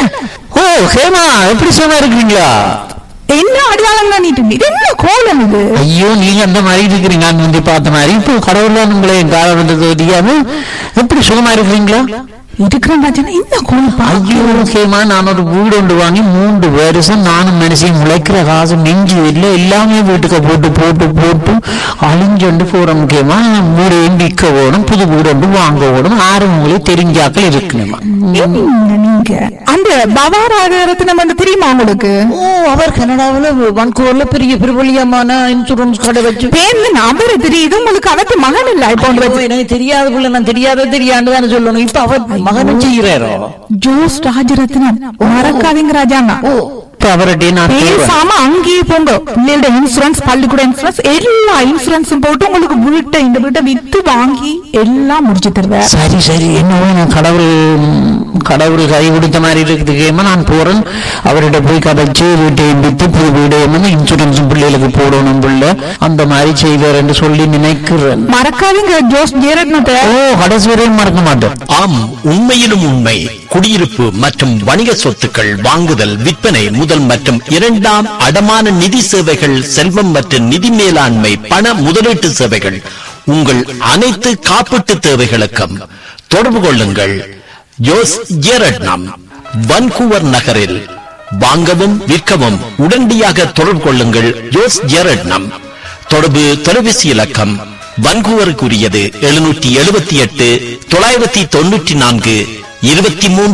ஓ ஹேமா, எப்படி சும்மா இருக்கிறீங்களா? என்ன அடையாளம் காணிட்டு என்ன கோலம் இது? ஐயோ, நீங்க அந்த மாதிரி இருக்கிறீங்க. நான் வந்து பார்த்த மாதிரி இப்போ கடவுள்லாம் உங்களை காலம் வந்தது தெரியாம எப்படி சுகமா இருக்கிறீங்களா? இருக்கிறேன் ராஜா. என்ன கோலம்? ஐயோ ஹேமா, நான் ஒரு வீடு ஒன்று வாங்கி 3 வருஷம் நானும் மனுஷன் முளைக்கிற காசு நெஞ்சு இல்லை, எல்லாமே வீட்டுக்கு போட்டு போட்டு போட்டு அழிஞ்சொண்டு போற முக்கியமா. வீடு விற்க ஓடும், புது வீடு ஒன்று வாங்க ஓடும், ஆறுமூலை தெரிஞ்சாக்கள் இருக்கணுமா. நீங்க அந்த பவாராகரத்தினம் வந்து தெரியுமா உங்களுக்கு? ஓ, அவர் கனடாவில் வான்கூவர்ல பெரிய பிரபலியமான இன்சூரன்ஸ் கடை வச்சு பேர்ல நம்பர் தெரியுது உங்களுக்கு. அவத்து மகன் இல்ல இப்போ எனக்கு தெரியாத புள்ள, நான் தெரியாதுன்னு சொல்லணும். இப்ப அவர் மகனும் செய்யறாரோ? ஜோஸ் ராஜரத்னம் மறக்காதீங்க ராஜாண்ணா. அவர்கிட்ட நான் பேசாம அங்கேயே போங்க. பிள்ளையோட இன்சூரன்ஸ், பள்ளிக்கூட இன்சூரன்ஸ், எல்லா இன்சூரன்ஸும் போட்டு உங்களுக்கு இந்த வீட்டை வித்து வாங்கி எல்லாம் முடிச்சு தருவேன். சரி சரி, என்ன கடவுள் கை கொடுத்த மாதிரி இருக்குதுக்கேமா. நான் போறேன், அவர்கிட்ட போய் கதைச்சு வீட்டை வித்து புது வீடு இன்சூரன்ஸ் பிள்ளைகளுக்கு போடணும் பிள்ளை அந்த மாதிரி செய்வார் என்று சொல்லி நினைக்கிறேன். மறக்காதீங்க ஜோஸ் ஜெயரத்னத்தை. ஓ, கடைசி வரையும் மறக்க மாட்டேன். ஆம், உண்மையிலும் உண்மை. குடியிருப்பு மற்றும் வணிக சொத்துக்கள் வாங்குதல், விற்பனை, முதல் மற்றும் இரண்டாம் அடமான நிதி சேவைகள், செல்வம் மற்றும் நிதி மேலாண்மை, பண முதலீட்டு சேவைகள், உங்கள் அனைத்து காப்பீட்டு தேவைகளுக்கும் தொடர்பு கொள்ளுங்கள். ஜோஸ் ஜெயரட்னம், வான்கூவர் நகரில். வாங்கவும் விற்கவும் உடனடியாக தொடர்பு கொள்ளுங்கள். ஜோஸ் ஜெயரட்னம். தொடர்பு தொலைபேசி இலக்கம் வான்கூவருக்குரியது 778 994 23